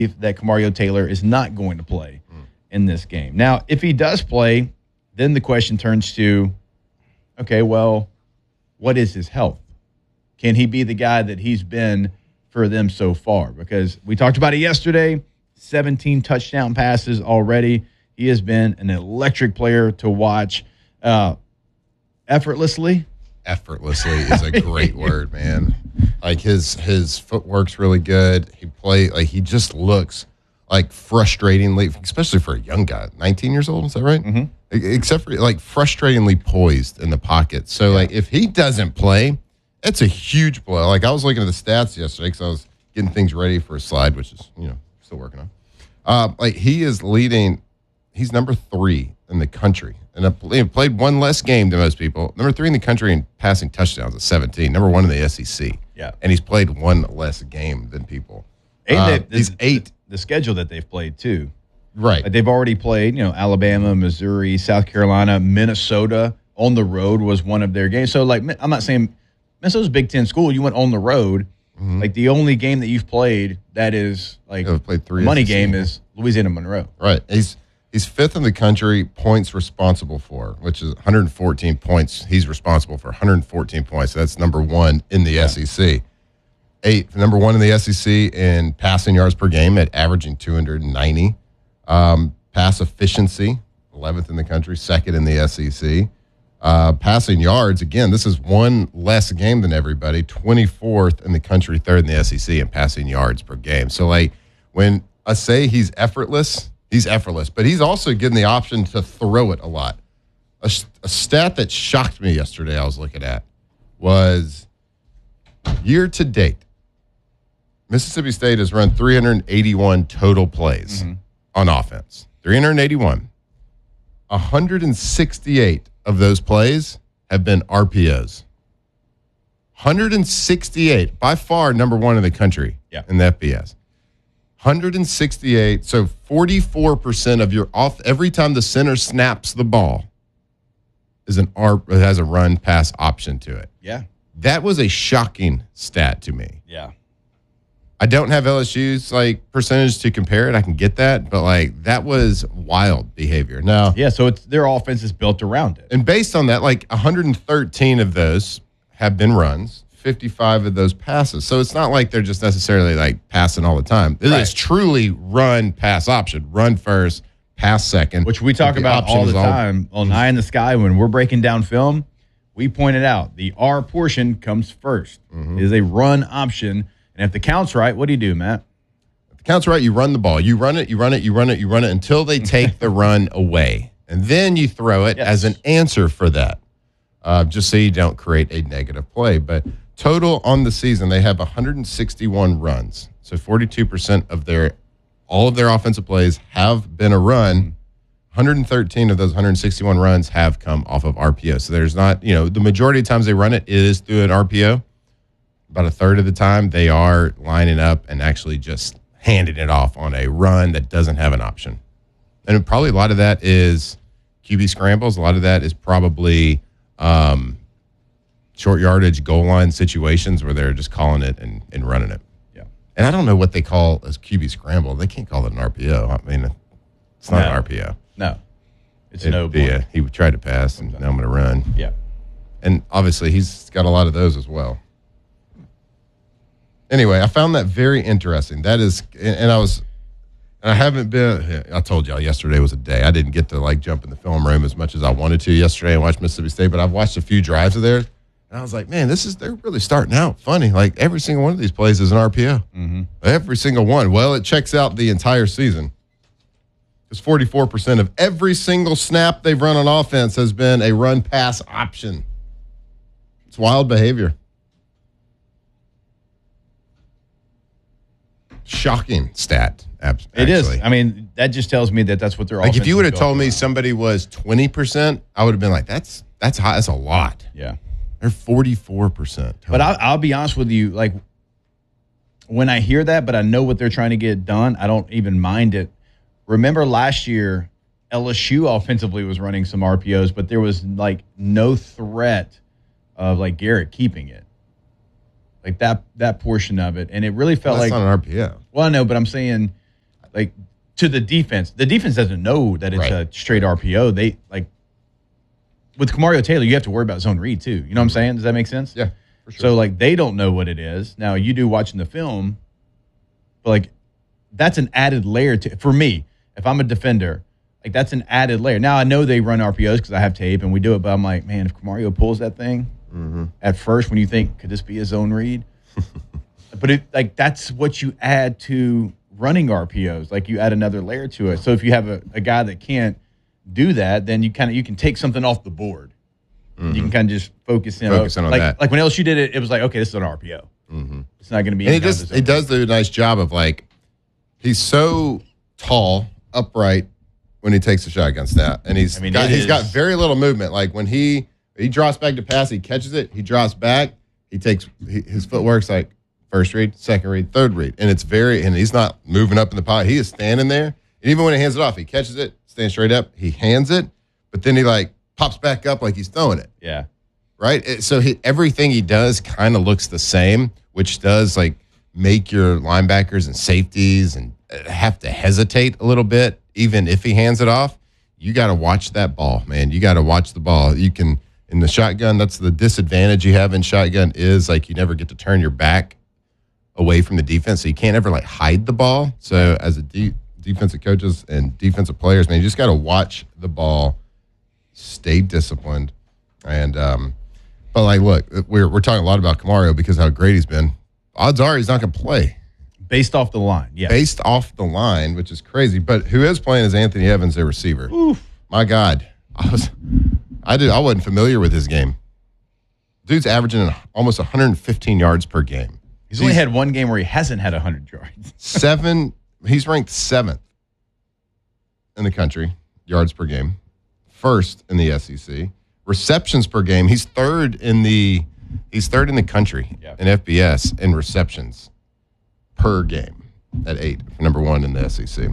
that Kamario Taylor is not going to play in this game. Now, if he does play, then the question turns to, okay, well, what is his health? Can he be the guy that he's been for them so far? Because we talked about it yesterday, 17 touchdown passes already. He has been an electric player to watch effortlessly. Effortlessly is a great word, man. Like his footwork's really good. He just looks like frustratingly, especially for a young guy, 19 years old, is that right? Mm-hmm. Except for like frustratingly poised in the pocket. So like if he doesn't play, it's a huge blow. Like I was looking at the stats yesterday because I was getting things ready for a slide, which is, still working on. Like he is leading, he's number 3 in the country. And he played one less game than most people. Number 3 in the country in passing touchdowns at 17. Number 1 in the SEC. Yeah. And he's played one less game than people. He's 8. The schedule that they've played, too. Right. Like they've already played, Alabama, Missouri, South Carolina, Minnesota. On the road was one of their games. So, like, I'm not saying Minnesota's a Big Ten school. You went on the road. Mm-hmm. Like, the only game that you've played that is, like, played 3 money SEC game is Louisiana Monroe. Right. He's 5th in the country points responsible for, which is 114 points. He's responsible for 114 points. So that's number 1 in the SEC. 8th, number 1 in the SEC in passing yards per game at averaging 290. Pass efficiency, 11th in the country, 2nd in the SEC. Passing yards, again, this is one less game than everybody, 24th in the country, 3rd in the SEC in passing yards per game. So, like, when I say he's effortless, but he's also given the option to throw it a lot. A stat that shocked me yesterday I was looking at was year to date, Mississippi State has run 381 total plays on offense. 381. 168 of those plays have been RPOs. 168, by far number 1 in the country in the FBS. 168, so 44% of your off every time the center snaps the ball is it has a run pass option to it. Yeah. That was a shocking stat to me. Yeah. I don't have LSU's like percentage to compare it. I can get that, but like that was wild behavior. Now, so their offense is built around it. And based on that, like 113 of those have been runs, 55 of those passes. So it's not like they're just necessarily like passing all the time. It is truly run pass option, run first, pass second, which we talk about all the time on Eye in the Sky when we're breaking down film. We pointed out the R portion comes first. It is a run option. And if the count's right, what do you do, Matt? If the count's right, you run the ball. You run it until they take the run away. And then you throw it as an answer for that, just so you don't create a negative play. But total on the season, they have 161 runs. So 42% of all of their offensive plays have been a run. 113 of those 161 runs have come off of RPO. So there's not, the majority of times they run it is through an RPO. About a third of the time, they are lining up and actually just handing it off on a run that doesn't have an option. And probably a lot of that is QB scrambles. A lot of that is probably short yardage goal line situations where they're just calling it and running it. Yeah. And I don't know what they call as QB scramble. They can't call it an RPO. I mean, it's not an RPO. No. It's no point. Yeah, he tried to pass, and now I'm going to run. Yeah. And obviously, he's got a lot of those as well. Anyway, I found that very interesting. That is, and I haven't been, I told y'all yesterday was a day. I didn't get to like jump in the film room as much as I wanted to yesterday and watch Mississippi State, but I've watched a few drives of theirs. And I was like, man, they're really starting out funny. Like every single one of these plays is an RPO. Mm-hmm. Every single one. Well, it checks out the entire season. Because 44% of every single snap they've run on offense has been a run pass option. It's wild behavior. Shocking stat. Actually. It is. I mean, that just tells me that that's what they're like. If you would have told me somebody was 20%, I would have been like, that's high. That's a lot. Yeah. They're 44%. But I'll be honest with you. Like, when I hear that, but I know what they're trying to get done, I don't even mind it. Remember last year, LSU offensively was running some RPOs, but there was like no threat of like Garrett keeping it. Like that portion of it. And it really felt that's like not an RPO. Well, I know, but I'm saying like to the defense. The defense doesn't know that it's a straight RPO. They like with Kamario Taylor, you have to worry about zone read too. You know what I'm saying? Does that make sense? Yeah, for sure. So like they don't know what it is. Now you do watching the film, but like that's an added layer to for me. If I'm a defender, like that's an added layer. Now I know they run RPOs because I have tape and we do it, but I'm like, man, if Kamario pulls that thing at first, when you think could this be a zone read? But it like that's what you add to running RPOs. Like you add another layer to it. So if you have a guy that can't do that, then you can take something off the board. You can kind of just focus in on like, that. Like when LSU did it, it was like, okay, this is an RPO. It's not going to be. And he does do a nice job of like he's so tall, upright when he takes the shotgun snap, and he's got very little movement. Like when he drops back to pass, he catches it, he drops back, his footwork's like first read, second read, third read, and he's not moving up in the pocket. He is standing there, and even when he hands it off, he catches it, stands straight up, he hands it, but then he like pops back up like he's throwing it. Yeah. Right? So everything he does kind of looks the same, which does like make your linebackers and safeties and have to hesitate a little bit, even if he hands it off. You got to watch that ball, man. You got to watch the ball. You can, in the shotgun, that's the disadvantage you have in shotgun is like you never get to turn your back away from the defense. So you can't ever like hide the ball. So as a defensive coaches and defensive players, man, you just got to watch the ball, stay disciplined. And, but like, look, we're talking a lot about Kamario because how great he's been. Odds are he's not going to play. Based off the line, yeah. Based off the line, which is crazy. But who is playing is Anthony Evans, their receiver. Oof. My God. I wasn't familiar with his game. Dude's averaging almost 115 yards per game. He's only had one game where he hasn't had 100 yards. He's ranked 7th in the country, yards per game. First in the SEC. Receptions per game, he's third in the country in FBS in receptions per game at 8, number 1 in the SEC.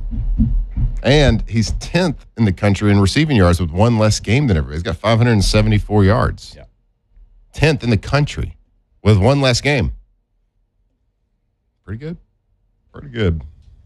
And he's 10th in the country in receiving yards with one less game than everybody. He's got 574 yards. Yeah. 10th in the country with one less game. Pretty good. Pretty good.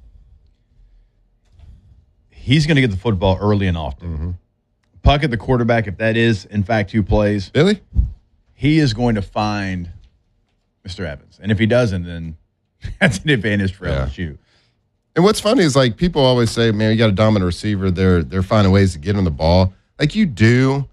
He's going to get the football early and often. Puckett, the quarterback, if that is, in fact, who plays. Billy? He is going to find Mr. Evans. And if he doesn't, then that's an advantage for LSU. And what's funny is, like, people always say, man, you got a dominant receiver. They're finding ways to get him the ball. Like, you do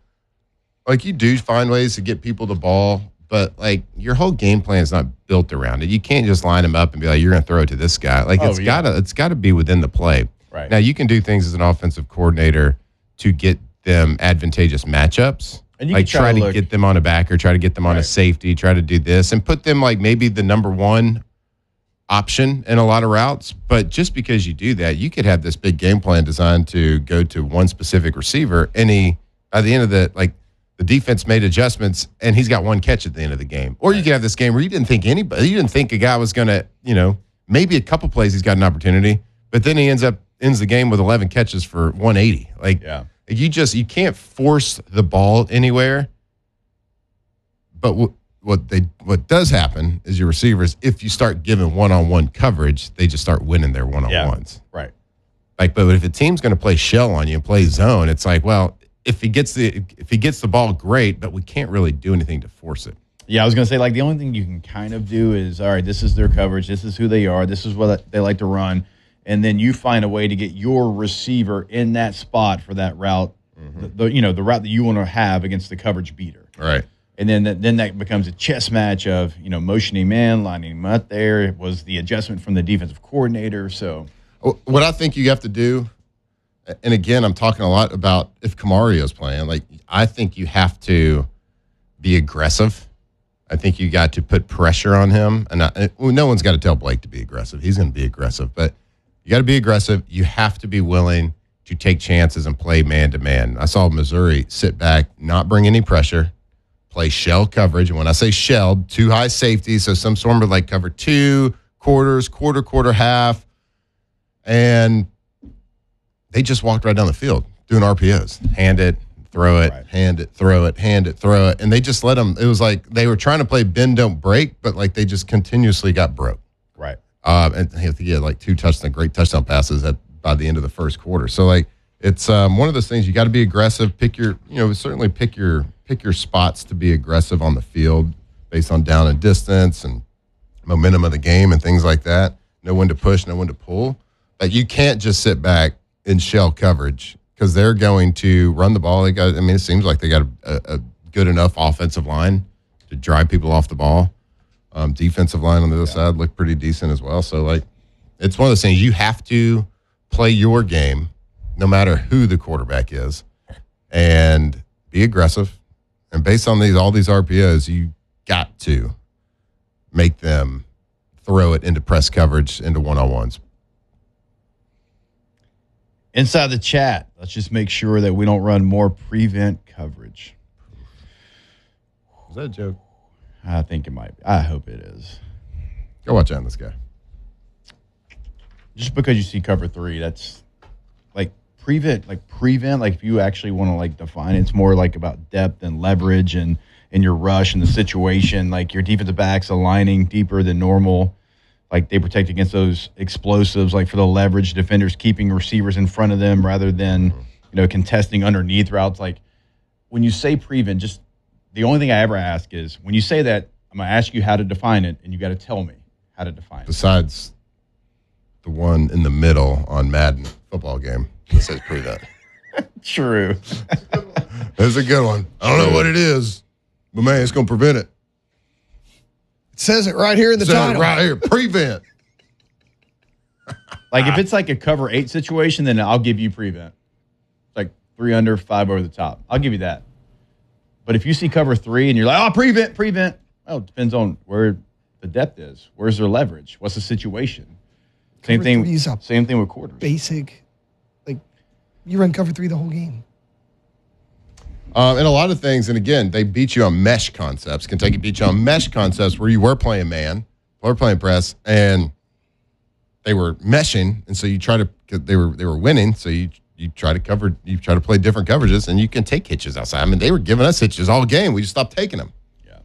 find ways to get people the ball, but, like, your whole game plan is not built around it. You can't just line him up and be like, you're going to throw it to this guy. Like, it's got to be within the play. Right. Now, you can do things as an offensive coordinator to get them advantageous matchups. And you like try to get them on a backer, try to get them on a safety, try to do this, and put them like maybe the number 1 option in a lot of routes. But just because you do that, you could have this big game plan designed to go to one specific receiver, and by the end of the defense made adjustments, and he's got one catch at the end of the game. Or you could have this game where you didn't think a guy was going to, maybe a couple plays he's got an opportunity, but then he ends the game with 11 catches for 180. You can't force the ball anywhere. But what does happen is your receivers, if you start giving one-on-one coverage, they just start winning their one-on-ones. Yeah, right. But if a team's going to play shell on you and play zone, it's like, well, if he gets the ball, great, but we can't really do anything to force it. Yeah, I was going to say, like, the only thing you can kind of do is, all right, this is their coverage, this is who they are, this is what they like to run, and then you find a way to get your receiver in that spot for that route, the route that you want to have against the coverage beater. Right. And then that becomes a chess match of, motioning man, lining him up there. It was the adjustment from the defensive coordinator. So what I think you have to do, and again, I'm talking a lot about if Kamario's playing, like I think you have to be aggressive. I think you got to put pressure on him. And no one's got to tell Blake to be aggressive. He's going to be aggressive. But you got to be aggressive. You have to be willing to take chances and play man-to-man. I saw Missouri sit back, not bring any pressure, play shell coverage. And when I say shell, 2 high safeties, so some sort of like cover 2, quarters, quarter, half. And they just walked right down the field doing RPOs. Hand it, throw it, hand it, throw it, hand it, throw it. And they just let them. It was like they were trying to play bend, don't break, but like they just continuously got broke. Right. And I think he had like 2 great touchdown passes by the end of the first quarter. So like it's one of those things you got to be aggressive. Certainly pick your spots to be aggressive on the field based on down and distance and momentum of the game and things like that. Know when to push, know when to pull. But you can't just sit back in shell coverage because they're going to run the ball. It seems like they got a good enough offensive line to drive people off the ball. Defensive line on the other side looked pretty decent as well. So, like, it's one of those things you have to play your game no matter who the quarterback is and be aggressive. And based on all these RPOs, you got to make them throw it into press coverage, into one-on-ones. Inside the chat, let's just make sure that we don't run more prevent coverage. Is that a joke? I think it might be. I hope it is. Go watch out on this guy. Just because you see cover 3, that's like prevent. Like if you actually want to like define it, it's more like about depth and leverage and your rush and the situation. Like your defensive backs aligning deeper than normal. Like they protect against those explosives. Like for the leverage, defenders keeping receivers in front of them rather than contesting underneath routes. Like when you say prevent, just the only thing I ever ask is when you say that, I'm going to ask you how to define it, and you got to tell me how to define it. Besides the one in the middle on Madden football game that says prevent. True. That's a good one. I don't know what it is, but man, it's going to prevent it. It says it right here in the title. Right here, prevent. Like if it's like a cover 8 situation, then I'll give you prevent. It's like 3 under, 5 over the top. I'll give you that. But if you see cover 3 and you're like, prevent. Well, it depends on where the depth is. Where's their leverage? What's the situation? Same thing with quarters. Basic. Like, you run cover 3 the whole game. And a lot of things, and again, they beat you on mesh concepts. Kentucky beat you on mesh concepts where you were playing man, or playing press, and they were meshing, and so they were winning, so you try to play different coverages, and you can take hitches outside. They were giving us hitches all game. We just stopped taking them. Yeah.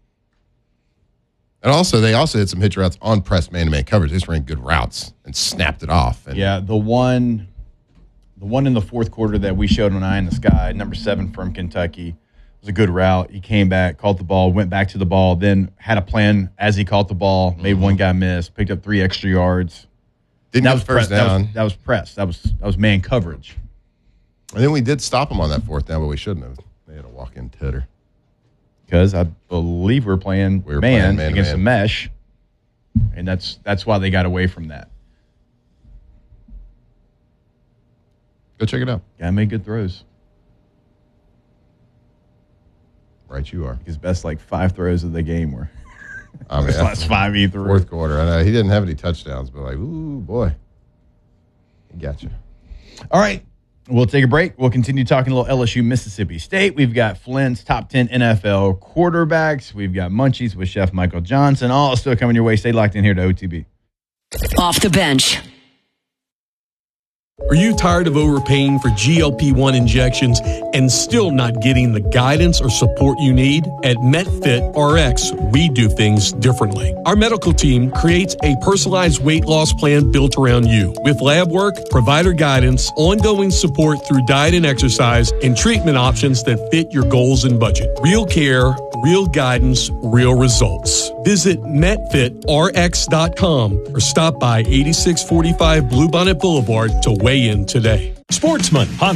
And also, they also had some hitch routes on press man-to-man coverage. They just ran good routes and snapped it off. And the one in the fourth quarter that we showed on Eye in the Sky, number 7 from Kentucky, was a good route. He came back, caught the ball, went back to the ball, then had a plan as he caught the ball, made one guy miss, picked up 3 extra yards. That was first down. That was press. That was man coverage. And then we did stop him on that 4th down, but we shouldn't have. They had a walk-in titter. Because I believe we were playing man against a mesh, and that's why they got away from that. Go check it out. Guy made good throws. Right you are. His best 5 throws of the game were his last 5 he threw. Fourth quarter. I know he didn't have any touchdowns, but ooh, boy. He got you. All right. We'll take a break. We'll continue talking a little LSU, Mississippi State. We've got Flint's top 10 NFL quarterbacks. We've got Munchies with Chef Michael Johnson. All still coming your way. Stay locked in here to OTB. Off the bench. Are you tired of overpaying for GLP-1 injections and still not getting the guidance or support you need? At MetFit RX, we do things differently. Our medical team creates a personalized weight loss plan built around you with lab work, provider guidance, ongoing support through diet and exercise, and treatment options that fit your goals and budget. Real care, real guidance, real results. Visit MetFitRx.com or stop by 8645 Bluebonnet Boulevard to weigh in today. Sportsman, Honda